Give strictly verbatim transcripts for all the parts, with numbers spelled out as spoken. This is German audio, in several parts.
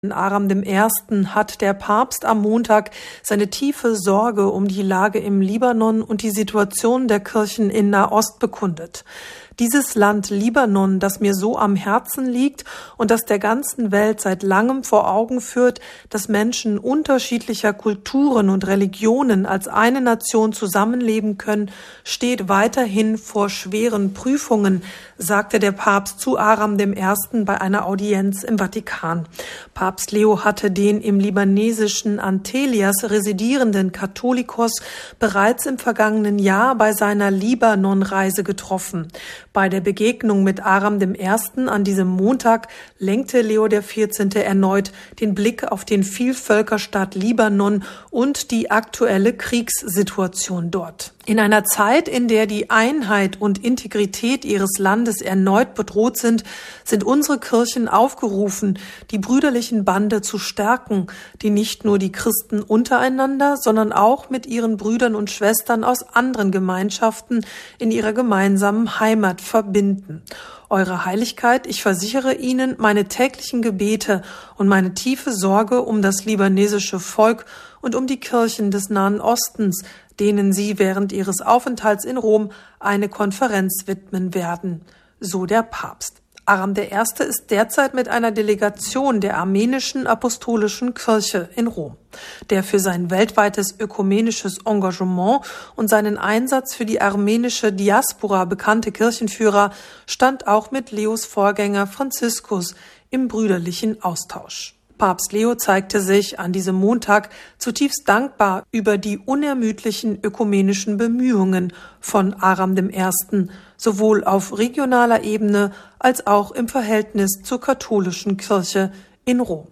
Aram der Erste hat der Papst am Montag seine tiefe Sorge um die Lage im Libanon und die Situation der Kirchen in Nahost bekundet. Dieses Land Libanon, das mir so am Herzen liegt und das der ganzen Welt seit langem vor Augen führt, dass Menschen unterschiedlicher Kulturen und Religionen als eine Nation zusammenleben können, steht weiterhin vor schweren Prüfungen, sagte der Papst zu Aram der Erste bei einer Audienz im Vatikan. Papst Leo hatte den im libanesischen Antillias residierenden Katholikos bereits im vergangenen Jahr bei seiner Libanon-Reise getroffen. Bei der Begegnung mit Aram der Erste an diesem Montag lenkte Leo der Vierzehnte erneut den Blick auf den Vielvölkerstaat Libanon und die aktuelle Kriegssituation dort. In einer Zeit, in der die Einheit und Integrität ihres Landes erneut bedroht sind, sind unsere Kirchen aufgerufen, die brüderlichen Bande zu stärken, die nicht nur die Christen untereinander, sondern auch mit ihren Brüdern und Schwestern aus anderen Gemeinschaften in ihrer gemeinsamen Heimat verbinden. Eure Heiligkeit, ich versichere Ihnen meine täglichen Gebete und meine tiefe Sorge um das libanesische Volk und um die Kirchen des Nahen Ostens, denen Sie während Ihres Aufenthalts in Rom eine Konferenz widmen werden, so der Papst. Aram der Erste ist derzeit mit einer Delegation der armenischen apostolischen Kirche in Rom. Der für sein weltweites ökumenisches Engagement und seinen Einsatz für die armenische Diaspora bekannte Kirchenführer stand auch mit Leos Vorgänger Franziskus im brüderlichen Austausch. Papst Leo zeigte sich an diesem Montag zutiefst dankbar über die unermüdlichen ökumenischen Bemühungen von Aram der Erste, sowohl auf regionaler Ebene als auch im Verhältnis zur katholischen Kirche in Rom.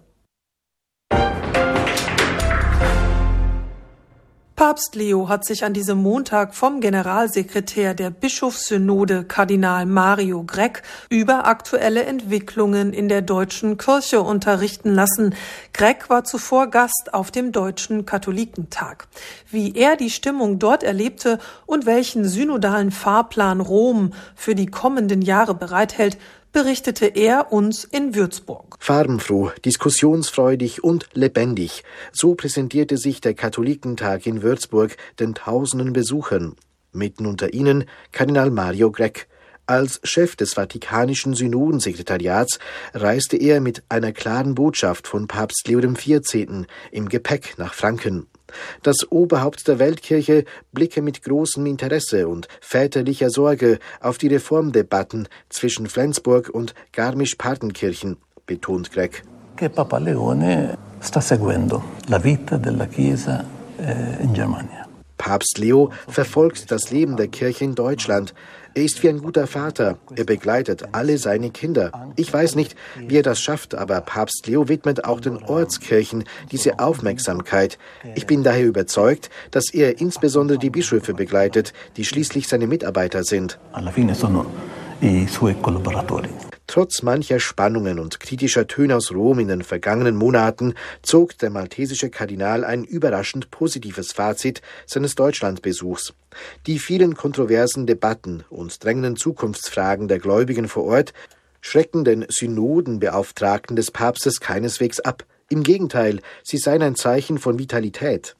Papst Leo hat sich an diesem Montag vom Generalsekretär der Bischofssynode Kardinal Mario Grech über aktuelle Entwicklungen in der deutschen Kirche unterrichten lassen. Grech war zuvor Gast auf dem Deutschen Katholikentag. Wie er die Stimmung dort erlebte und welchen synodalen Fahrplan Rom für die kommenden Jahre bereithält, berichtete er uns in Würzburg. Farbenfroh, diskussionsfreudig und lebendig. So präsentierte sich der Katholikentag in Würzburg den tausenden Besuchern. Mitten unter ihnen Kardinal Mario Grech. Als Chef des Vatikanischen Synodensekretariats reiste er mit einer klaren Botschaft von Papst Leo der Vierzehnte im Gepäck nach Franken. Das Oberhaupt der Weltkirche blicke mit großem Interesse und väterlicher Sorge auf die Reformdebatten zwischen Flensburg und Garmisch-Partenkirchen, betont Grech. Che Papa Leone sta seguendo la vita della Chiesa in Germania. Papst Leo verfolgt das Leben der Kirche in Deutschland. Er ist wie ein guter Vater. Er begleitet alle seine Kinder. Ich weiß nicht, wie er das schafft, aber Papst Leo widmet auch den Ortskirchen diese Aufmerksamkeit. Ich bin daher überzeugt, dass er insbesondere die Bischöfe begleitet, die schließlich seine Mitarbeiter sind. Alla fine sono i suoi collaboratori. Trotz mancher Spannungen und kritischer Töne aus Rom in den vergangenen Monaten zog der maltesische Kardinal ein überraschend positives Fazit seines Deutschlandbesuchs. Die vielen kontroversen Debatten und drängenden Zukunftsfragen der Gläubigen vor Ort schrecken den Synodenbeauftragten des Papstes keineswegs ab. Im Gegenteil, sie seien ein Zeichen von Vitalität.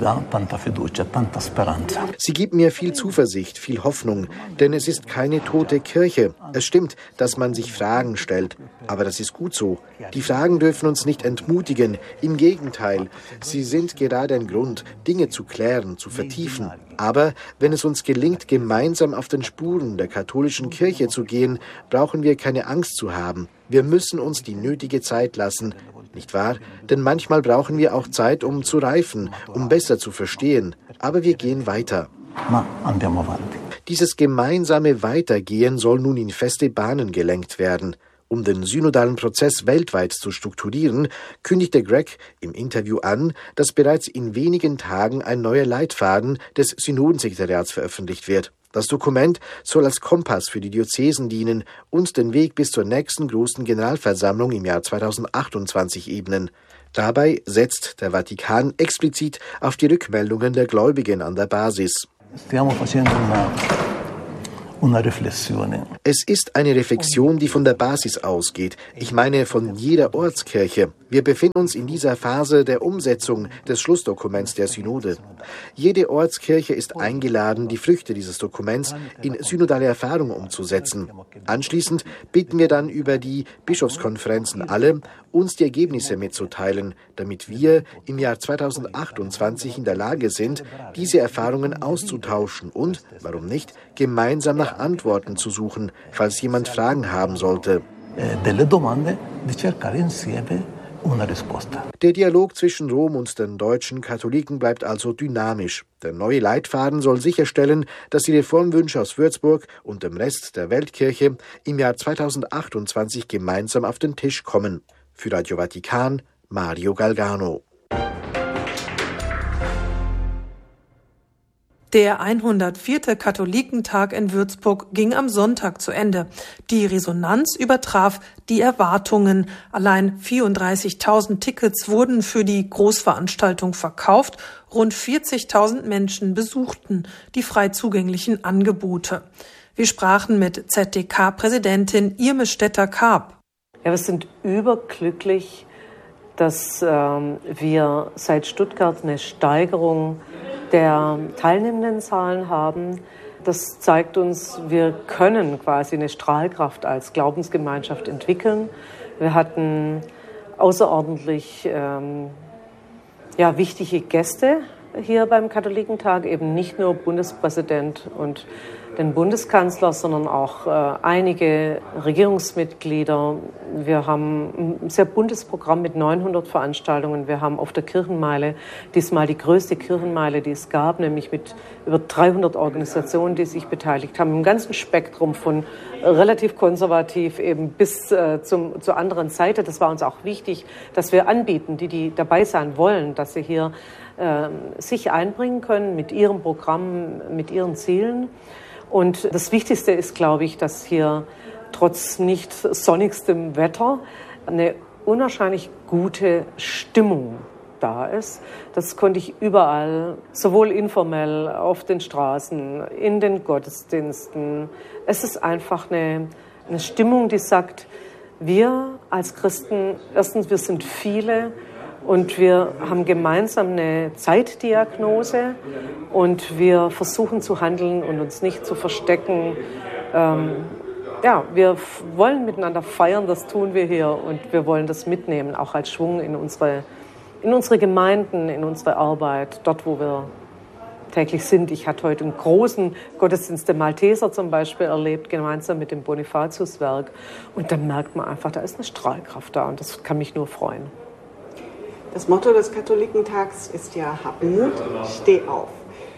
Sie gibt mir viel Zuversicht, viel Hoffnung, denn es ist keine tote Kirche. Es stimmt, dass man sich Fragen stellt, aber das ist gut so. Die Fragen dürfen uns nicht entmutigen. Im Gegenteil, sie sind gerade ein Grund, Dinge zu klären, zu vertiefen. Aber wenn es uns gelingt, gemeinsam auf den Spuren der katholischen Kirche zu gehen, brauchen wir keine Angst zu haben. Wir müssen uns die nötige Zeit lassen. Nicht wahr? Denn manchmal brauchen wir auch Zeit, um zu reifen, um besser zu verstehen. Aber wir gehen weiter. Dieses gemeinsame Weitergehen soll nun in feste Bahnen gelenkt werden. Um den synodalen Prozess weltweit zu strukturieren, kündigte Grech im Interview an, dass bereits in wenigen Tagen ein neuer Leitfaden des Synodensekretariats veröffentlicht wird. Das Dokument soll als Kompass für die Diözesen dienen und den Weg bis zur nächsten großen Generalversammlung im Jahr zweitausendachtundzwanzig ebnen. Dabei setzt der Vatikan explizit auf die Rückmeldungen der Gläubigen an der Basis. Es ist eine Reflexion, die von der Basis ausgeht. Ich meine von jeder Ortskirche. Wir Wir befinden uns in dieser Phase der Umsetzung des Schlussdokuments der Synode. Jede Ortskirche ist eingeladen, die Früchte dieses Dokuments in synodale Erfahrung umzusetzen. Anschließend bitten wir dann über die Bischofskonferenzen alle, uns die Ergebnisse mitzuteilen, damit wir im Jahr zweitausendachtundzwanzig in der Lage sind, diese Erfahrungen auszutauschen und, warum nicht, gemeinsam nach Antworten zu suchen, falls jemand Fragen haben sollte. Delle domande di cercare insieme una risposta. Der Dialog zwischen Rom und den deutschen Katholiken bleibt also dynamisch. Der neue Leitfaden soll sicherstellen, dass die Reformwünsche aus Würzburg und dem Rest der Weltkirche im Jahr zweitausendachtundzwanzig gemeinsam auf den Tisch kommen. Für Radio Vatikan, Mario Galgano. Der hundertvierte Katholikentag in Würzburg ging am Sonntag zu Ende. Die Resonanz übertraf die Erwartungen. Allein vierunddreißigtausend Tickets wurden für die Großveranstaltung verkauft. Rund vierzigtausend Menschen besuchten die frei zugänglichen Angebote. Wir sprachen mit Z D K-Präsidentin Irme Stetter-Karp. Ja, wir sind überglücklich, dass ähm, wir seit Stuttgart eine Steigerung der teilnehmenden Zahlen haben. Das zeigt uns, wir können quasi eine Strahlkraft als Glaubensgemeinschaft entwickeln. Wir hatten außerordentlich ähm, ja, wichtige Gäste hier beim Katholikentag, eben nicht nur Bundespräsident und den Bundeskanzler, sondern auch äh, einige Regierungsmitglieder. Wir haben ein sehr buntes Programm mit neunhundert Veranstaltungen. Wir haben auf der Kirchenmeile diesmal die größte Kirchenmeile, die es gab, nämlich mit über dreihundert Organisationen, die sich beteiligt haben, im ganzen Spektrum von relativ konservativ eben bis äh, zum, zur anderen Seite. Das war uns auch wichtig, dass wir anbieten, die, die dabei sein wollen, dass sie hier äh, sich einbringen können mit ihrem Programm, mit ihren Zielen. Und das Wichtigste ist, glaube ich, dass hier trotz nicht sonnigstem Wetter eine unwahrscheinlich gute Stimmung da ist. Das konnte ich überall, sowohl informell auf den Straßen, in den Gottesdiensten. Es ist einfach eine, eine Stimmung, die sagt, wir als Christen, erstens, wir sind viele, und wir haben gemeinsam eine Zeitdiagnose und wir versuchen zu handeln und uns nicht zu verstecken. Ähm, ja, wir wollen miteinander feiern, das tun wir hier, und wir wollen das mitnehmen, auch als Schwung in unsere, in unsere Gemeinden, in unsere Arbeit, dort, wo wir täglich sind. Ich hatte heute einen großen Gottesdienst der Malteser zum Beispiel erlebt, gemeinsam mit dem Bonifatiuswerk. Und da merkt man einfach, da ist eine Strahlkraft da, und das kann mich nur freuen. Das Motto des Katholikentags ist ja, hab Mut, steh auf.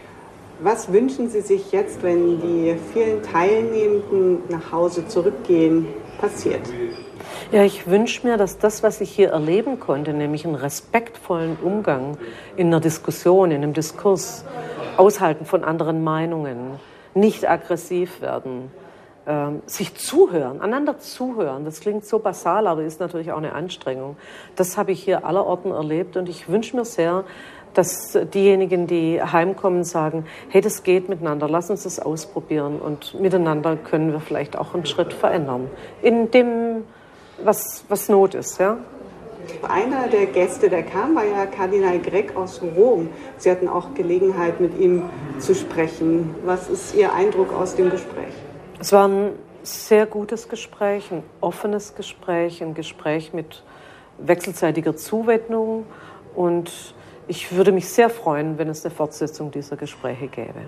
Was wünschen Sie sich jetzt, wenn die vielen Teilnehmenden nach Hause zurückgehen, passiert? Ja, ich wünsche mir, dass das, was ich hier erleben konnte, nämlich einen respektvollen Umgang in einer Diskussion, in einem Diskurs, Aushalten von anderen Meinungen, nicht aggressiv werden, Ähm, sich zuhören, einander zuhören, das klingt so basal, aber ist natürlich auch eine Anstrengung. Das habe ich hier allerorten erlebt, und ich wünsche mir sehr, dass diejenigen, die heimkommen, sagen, hey, das geht miteinander, lass uns das ausprobieren, und miteinander können wir vielleicht auch einen Schritt verändern, in dem, was, was Not ist. Ja? Einer der Gäste, der kam, war ja Kardinal Gregg aus Rom. Sie hatten auch Gelegenheit, mit ihm zu sprechen. Was ist Ihr Eindruck aus dem Gespräch? Es war ein sehr gutes Gespräch, ein offenes Gespräch, ein Gespräch mit wechselseitiger Zuwendung, und ich würde mich sehr freuen, wenn es eine Fortsetzung dieser Gespräche gäbe.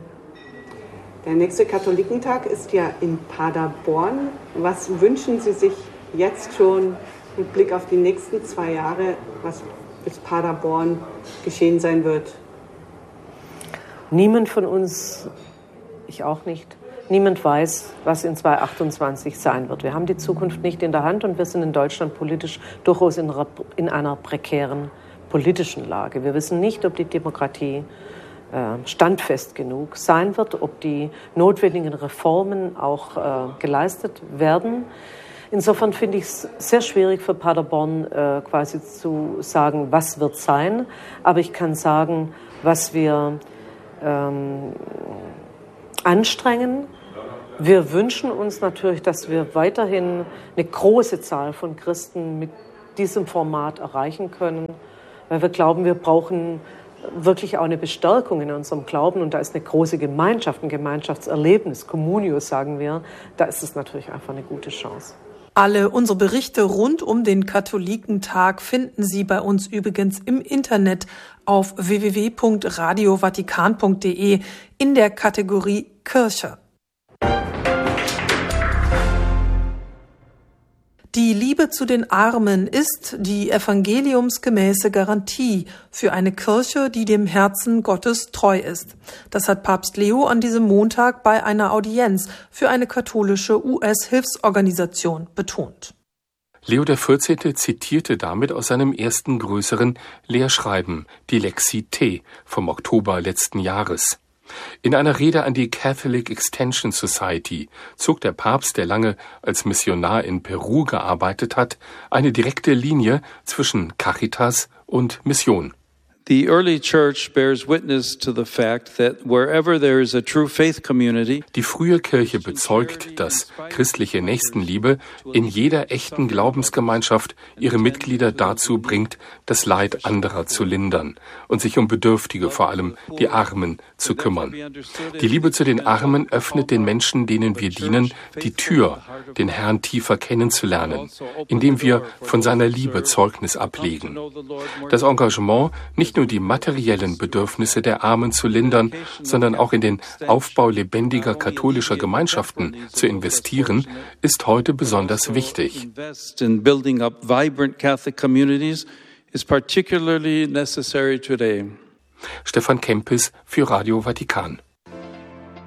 Der nächste Katholikentag ist ja in Paderborn. Was wünschen Sie sich jetzt schon mit Blick auf die nächsten zwei Jahre, was bis Paderborn geschehen sein wird? Niemand von uns, ich auch nicht, niemand weiß, was in zweitausendachtundzwanzig sein wird. Wir haben die Zukunft nicht in der Hand, und wir sind in Deutschland politisch durchaus in einer, in einer prekären politischen Lage. Wir wissen nicht, ob die Demokratie äh, standfest genug sein wird, ob die notwendigen Reformen auch äh, geleistet werden. Insofern finde ich es sehr schwierig für Paderborn äh, quasi zu sagen, was wird sein. Aber ich kann sagen, was wir ähm, anstrengen. Wir wünschen uns natürlich, dass wir weiterhin eine große Zahl von Christen mit diesem Format erreichen können, weil wir glauben, wir brauchen wirklich auch eine Bestärkung in unserem Glauben und da ist eine große Gemeinschaft, ein Gemeinschaftserlebnis, Communio sagen wir, da ist es natürlich einfach eine gute Chance. Alle unsere Berichte rund um den Katholikentag finden Sie bei uns übrigens im Internet auf w w w punkt radio vatikan punkt d e in der Kategorie Kirche. Die Liebe zu den Armen ist die evangeliumsgemäße Garantie für eine Kirche, die dem Herzen Gottes treu ist. Das hat Papst Leo an diesem Montag bei einer Audienz für eine katholische U S-Hilfsorganisation betont. Leo der vierzehnte zitierte damit aus seinem ersten größeren Lehrschreiben, die Lexi T. vom Oktober letzten Jahres. In einer Rede an die Catholic Extension Society zog der Papst, der lange als Missionar in Peru gearbeitet hat, eine direkte Linie zwischen Caritas und Mission. The early church bears witness to the fact that wherever there is a true faith community, die frühe Kirche bezeugt, dass christliche Nächstenliebe in jeder echten Glaubensgemeinschaft ihre Mitglieder dazu bringt, das Leid anderer zu lindern und sich um Bedürftige, vor allem die Armen, zu kümmern. Die Liebe zu den Armen öffnet den Menschen, denen wir dienen, die Tür, den Herrn tiefer kennenzulernen, indem wir von seiner Liebe Zeugnis ablegen. Das Engagement, nicht nur die materiellen Bedürfnisse der Armen zu lindern, sondern auch in den Aufbau lebendiger katholischer Gemeinschaften zu investieren, ist heute besonders wichtig. Stefan Kempis für Radio Vatikan.